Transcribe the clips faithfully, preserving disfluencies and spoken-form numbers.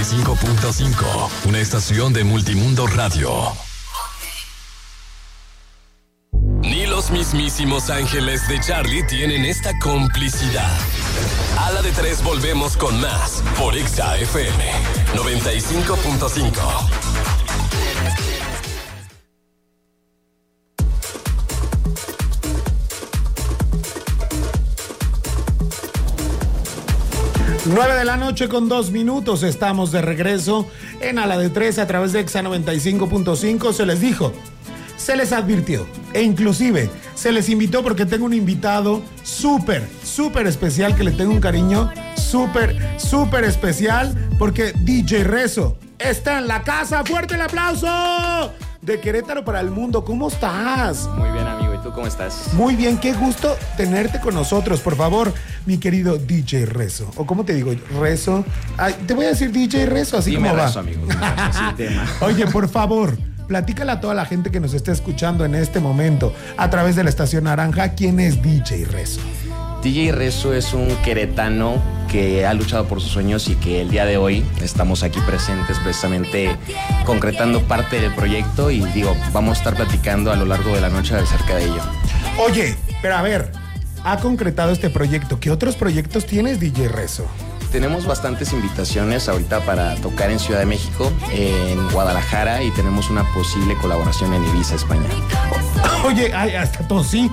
y cinco punto cinco, una estación de Multimundo Radio. Ni los mismísimos ángeles de Charlie tienen esta complicidad. A la de tres volvemos con más por Exa F M noventa y cinco punto cinco. nueve de la noche con dos minutos, estamos de regreso en A la de tres a través de Exa noventa y cinco punto cinco. Se les dijo, se les advirtió e inclusive se les invitó porque tengo un invitado súper, súper especial que le tengo un cariño súper, súper especial porque D J Rezo está en la casa. ¡Fuerte el aplauso! De Querétaro para el mundo. ¿Cómo estás? Muy bien, amigo. ¿Y tú cómo estás? Muy bien, qué gusto tenerte con nosotros. Por favor, mi querido D J Rezo. ¿O cómo te digo? Rezo. Ay, te voy a decir D J Rezo, así Dime como Rezo, va. amigo. Dime Rezo, sin tema. Oye, por favor, platícale a toda la gente que nos está escuchando en este momento a través de la Estación Naranja, ¿quién es D J Rezo? D J Rezo es un queretano que ha luchado por sus sueños y que el día de hoy estamos aquí presentes precisamente concretando parte del proyecto y digo, vamos a estar platicando a lo largo de la noche acerca de ello. Oye, pero a ver, ha concretado este proyecto. ¿Qué otros proyectos tienes, D J Rezo? Tenemos bastantes invitaciones ahorita para tocar en Ciudad de México, en Guadalajara y tenemos una posible colaboración en Ibiza, España. Oye, ay, hasta tosí,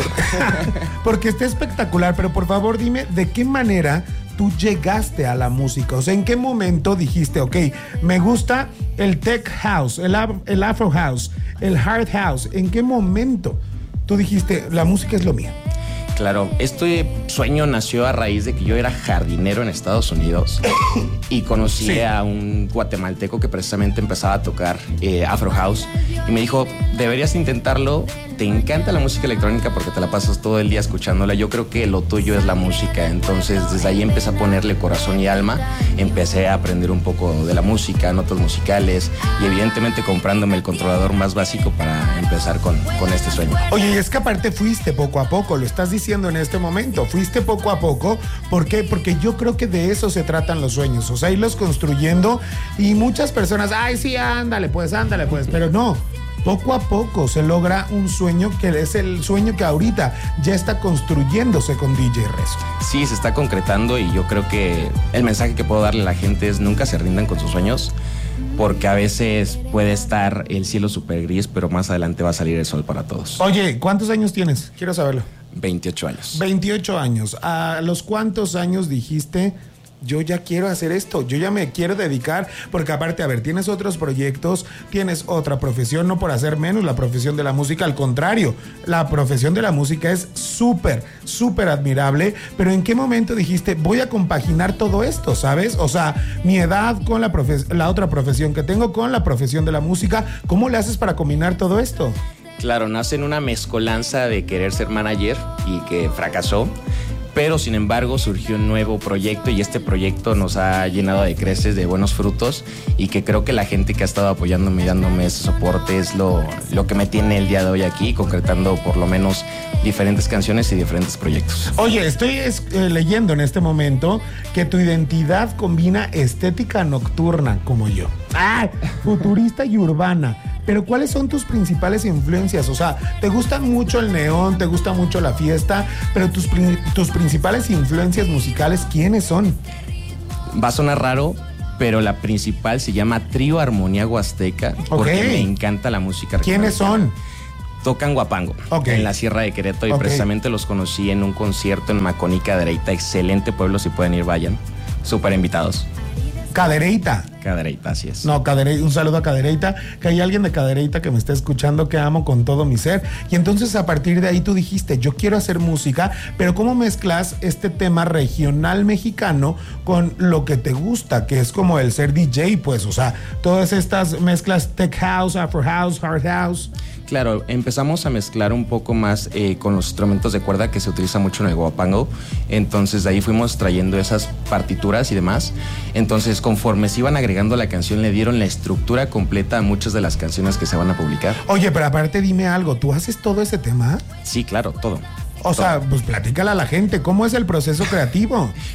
porque está espectacular, pero por favor dime de qué manera tú llegaste a la música. O sea, ¿en qué momento dijiste, ok, me gusta el tech house, el, el afro house, el hard house? ¿En qué momento tú dijiste, la música es lo mío? Claro, este sueño nació a raíz de que yo era jardinero en Estados Unidos y conocí sí. a un guatemalteco que precisamente empezaba a tocar eh, Afro House y me dijo, deberías intentarlo, te encanta la música electrónica porque te la pasas todo el día escuchándola, yo creo que lo tuyo es la música, entonces desde ahí empecé a ponerle corazón y alma, empecé a aprender un poco de la música, notas musicales y evidentemente comprándome el controlador más básico para empezar con, con este sueño. Oye, y es que aparte fuiste poco a poco, lo estás diciendo en este momento, fuiste poco a poco. ¿Por qué? Porque yo creo que de eso se tratan los sueños, o sea, irlos construyendo y muchas personas, ay sí, ándale pues, ándale pues, pero no, poco a poco se logra un sueño que es el sueño que ahorita ya está construyéndose con D J Rezo. Sí, se está concretando y yo creo que el mensaje que puedo darle a la gente es nunca se rindan con sus sueños, porque a veces puede estar el cielo súper gris, pero más adelante va a salir el sol para todos. Oye, ¿cuántos años tienes? Quiero saberlo. veintiocho años. veintiocho años. ¿A los cuántos años dijiste, yo ya quiero hacer esto, yo ya me quiero dedicar? Porque aparte, a ver, tienes otros proyectos, tienes otra profesión, no por hacer menos la profesión de la música, al contrario, la profesión de la música es súper, súper admirable, pero ¿en qué momento dijiste, voy a compaginar todo esto, sabes? O sea, mi edad con la, profe- la otra profesión que tengo con la profesión de la música, ¿cómo le haces para combinar todo esto? Claro, nace en una mezcolanza de querer ser manager y que fracasó, pero sin embargo surgió un nuevo proyecto y este proyecto nos ha llenado de creces, de buenos frutos y que creo que la gente que ha estado apoyándome y dándome ese soporte es lo, lo que me tiene el día de hoy aquí, concretando por lo menos diferentes canciones y diferentes proyectos. Oye, estoy es, eh, leyendo en este momento que tu identidad combina estética nocturna como yo. ¡Ah! Futurista y urbana. Pero ¿cuáles son tus principales influencias? O sea, te gusta mucho el neón, te gusta mucho la fiesta, pero tus, tus principales influencias musicales, ¿quiénes son? Va a sonar raro, pero la principal se llama Trío Armonía Huasteca, porque okay. me encanta la música. ¿Quiénes son? Tocan guapango, okay. en la Sierra de Querétaro, y okay. precisamente los conocí en un concierto en Maconí, Cadereyta. Excelente pueblo, si pueden ir, vayan. Súper invitados. Cadereyta. Cadereyta, así es. No, Cadereyta, un saludo a Cadereyta, que hay alguien de Cadereyta que me está escuchando, que amo con todo mi ser. Y entonces a partir de ahí tú dijiste, yo quiero hacer música, pero ¿cómo mezclas este tema regional mexicano con lo que te gusta, que es como el ser D J, pues? O sea, todas estas mezclas tech house, afro house, hard house. Claro, empezamos a mezclar un poco más eh, con los instrumentos de cuerda que se utiliza mucho en el guapango. Entonces de ahí fuimos trayendo esas partituras y demás. Entonces conforme se iban agregando la canción, le dieron la estructura completa a muchas de las canciones que se van a publicar. Oye, pero aparte dime algo, ¿tú haces todo ese tema? Sí, claro, todo. O todo. sea, pues platícale a la gente, ¿cómo es el proceso creativo?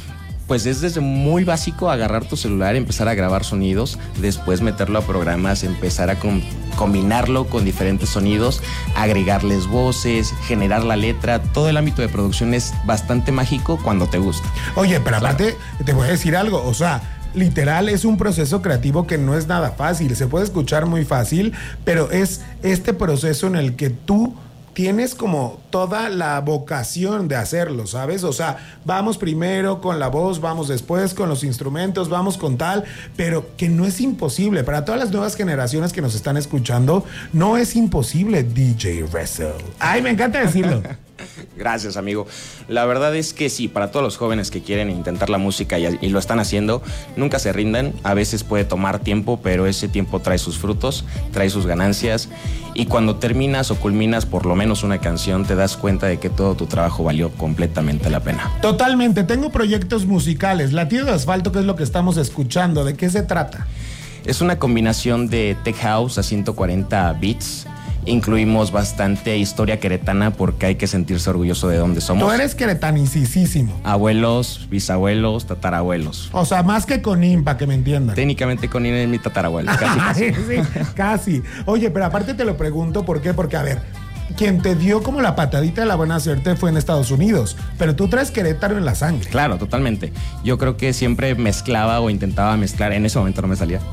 Pues es desde muy básico agarrar tu celular, empezar a grabar sonidos, después meterlo a programas, empezar a com- combinarlo con diferentes sonidos, agregarles voces, generar la letra. Todo el ámbito de producción es bastante mágico cuando te gusta. Oye, pero Claro. aparte, te voy a decir algo, o sea, literal es un proceso creativo que no es nada fácil, se puede escuchar muy fácil, pero es este proceso en el que tú tienes como toda la vocación de hacerlo, ¿sabes? O sea, vamos primero con la voz, vamos después con los instrumentos, vamos con tal, pero que no es imposible. Para todas las nuevas generaciones que nos están escuchando, no es imposible, D J Rezo. Ay, me encanta decirlo. Gracias, amigo. La verdad es que sí, para todos los jóvenes que quieren intentar la música y, y lo están haciendo, nunca se rindan. A veces puede tomar tiempo, pero ese tiempo trae sus frutos, trae sus ganancias. Y cuando terminas o culminas por lo menos una canción, te das cuenta de que todo tu trabajo valió completamente la pena. Totalmente, tengo proyectos musicales. Latido de Asfalto, ¿qué es lo que estamos escuchando? ¿De qué se trata? Es una combinación de tech house a ciento cuarenta beats. Incluimos bastante historia queretana porque hay que sentirse orgulloso de dónde somos. Tú eres queretanicísimo. Abuelos, bisabuelos, tatarabuelos. O sea, más que con para que me entiendan. Técnicamente con Ine es mi tatarabuelo. Casi, casi. sí, casi. Oye, pero aparte te lo pregunto, ¿por qué? Porque, a ver, quien te dio como la patadita de la buena suerte fue en Estados Unidos, pero tú traes Querétaro en la sangre. Claro, totalmente. Yo creo que siempre mezclaba o intentaba mezclar. En ese momento no me salía.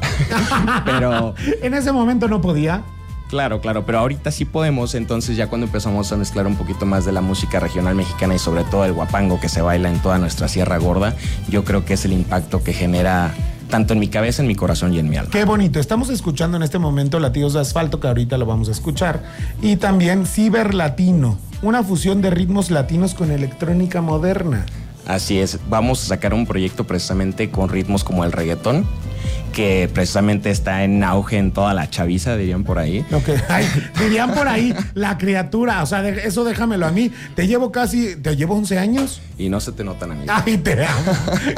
Pero en ese momento no podía. Claro, claro, pero ahorita sí podemos. Entonces ya cuando empezamos a mezclar un poquito más de la música regional mexicana y sobre todo el guapango que se baila en toda nuestra Sierra Gorda, yo creo que es el impacto que genera tanto en mi cabeza, en mi corazón y en mi alma. Qué bonito. Estamos escuchando en este momento Latidos de Asfalto, que ahorita lo vamos a escuchar. Y también Ciber Latino, una fusión de ritmos latinos con electrónica moderna. Así es, vamos a sacar un proyecto precisamente con ritmos como el reggaetón, que precisamente está en auge en toda la chaviza, dirían por ahí. Okay. Ay, dirían por ahí, la criatura, o sea, de, eso déjamelo a mí. Te llevo casi, te llevo once años. Y no se te notan, amigo. Ay, te amo.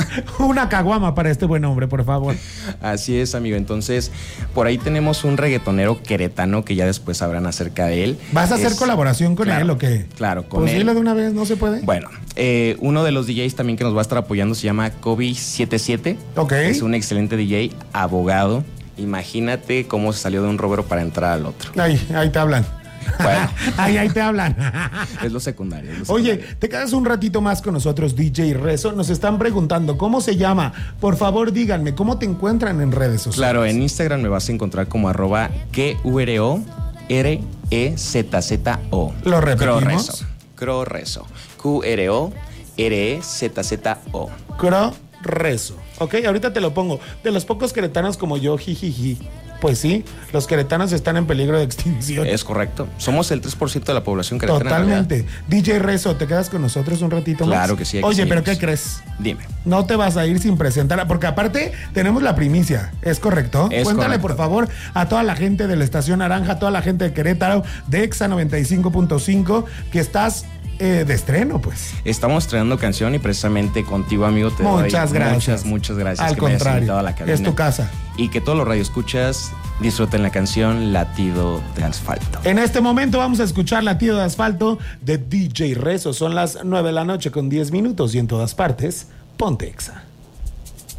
Una caguama para este buen hombre, por favor. Así es, amigo. Entonces, por ahí tenemos un reggaetonero queretano que ya después sabrán acerca de él. ¿Vas a hacer es, colaboración con claro, él o qué? Claro, con pues él. dilo de una vez, ¿no se puede? Bueno, eh, uno de los D Js también que nos va a estar apoyando se llama Kobe setenta y siete. Ok. Es un excelente D J, abogado. Imagínate cómo se salió de un robero para entrar al otro. Ay, ahí te hablan. Bueno. Ay, ahí te hablan. Es lo secundario. Es lo Oye, secundario. te quedas un ratito más con nosotros, D J Rezo. Nos están preguntando, ¿cómo se llama? Por favor, díganme, ¿cómo te encuentran en redes sociales? Claro, en Instagram me vas a encontrar como arroba Q R O R E Z Z O. ¿Lo repetimos? Crorezo. Crorezo. Q R O R E Z Z O. Cro Rezo. Ok, ahorita te lo pongo. De los pocos queretanos como yo, jijiji. Pues sí, los queretanos están en peligro de extinción. Es correcto. Somos el tres por ciento de la población queretana. Totalmente. D J Rezo, ¿te quedas con nosotros un ratito más? Claro que sí, hay que Oye, ¿pero seguirnos. qué crees? Dime. No te vas a ir sin presentar, porque aparte tenemos la primicia, ¿es correcto? Es Cuéntale, correcto. por favor, a toda la gente de la Estación Naranja, a toda la gente de Querétaro, de Exa noventa y cinco punto cinco, que estás eh, de estreno, pues. Estamos estrenando canción y precisamente contigo, amigo, te doy Muchas gracias. muchas, muchas gracias. Al que me hayas contrario, invitado a la cabina. es tu casa. Y que todos los radioescuchas disfruten la canción Latido de Asfalto. En este momento vamos a escuchar Latido de Asfalto de D J Rezo. Son las nueve de la noche con diez minutos y en todas partes, ponte Exa.